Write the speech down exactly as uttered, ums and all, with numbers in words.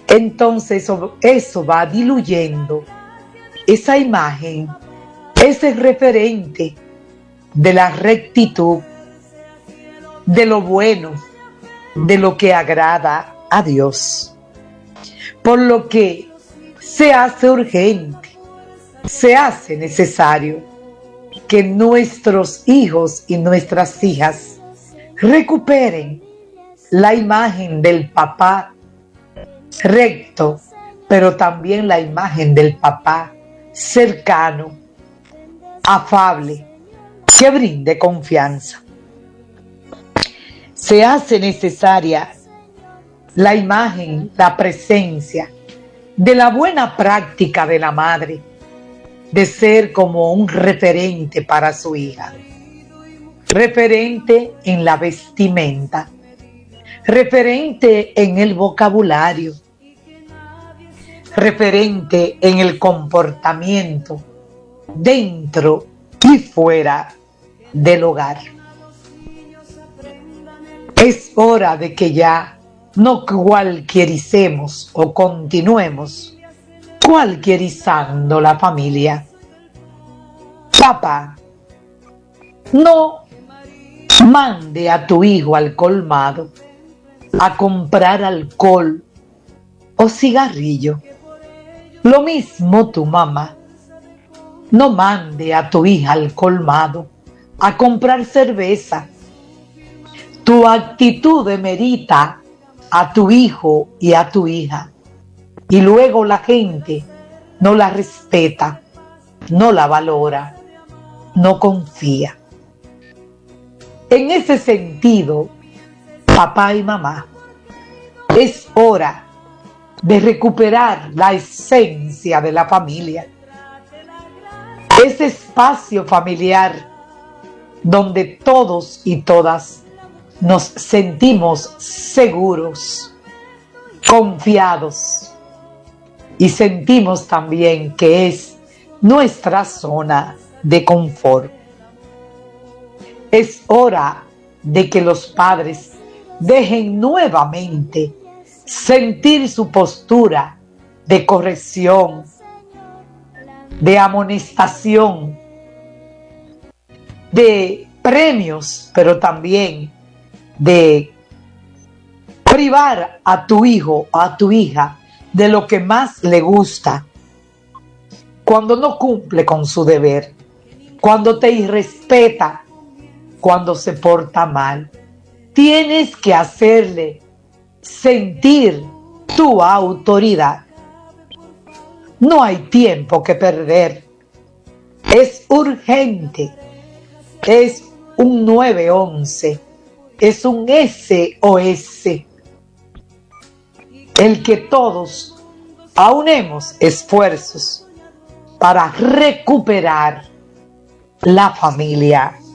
Entonces eso, eso va diluyendo esa imagen, ese referente de la rectitud, de lo bueno, de lo que agrada a Dios. Por lo que se hace urgente, se hace necesario que nuestros hijos y nuestras hijas recuperen la imagen del papá recto, pero también la imagen del papá cercano, afable, que brinde confianza. Se hace necesaria la imagen, la presencia de la buena práctica de la madre, de ser como un referente para su hija, referente en la vestimenta, referente en el vocabulario, referente en el comportamiento dentro y fuera del hogar. Es hora de que ya no cualquiericemos o continuemos cualquierizando la familia. Papá, no mande a tu hijo al colmado a comprar alcohol o cigarrillo. Lo mismo tu mamá. No mande a tu hija al colmado a comprar cerveza. Tu actitud demerita a tu hijo y a tu hija. Y luego la gente no la respeta, no la valora, no confía. En ese sentido, papá y mamá, es hora de recuperar la esencia de la familia. Ese espacio familiar donde todos y todas nos sentimos seguros, confiados y sentimos también que es nuestra zona de confort. Es hora de que los padres dejen nuevamente sentir su postura de corrección, de amonestación, de premios, pero también de privar a tu hijo o a tu hija de lo que más le gusta cuando no cumple con su deber, cuando te irrespeta, cuando se porta mal. Tienes que hacerle sentir tu autoridad. No hay tiempo que perder. Es urgente. Es un nueve once. Es un S O S. El que todos aunemos esfuerzos para recuperar la familia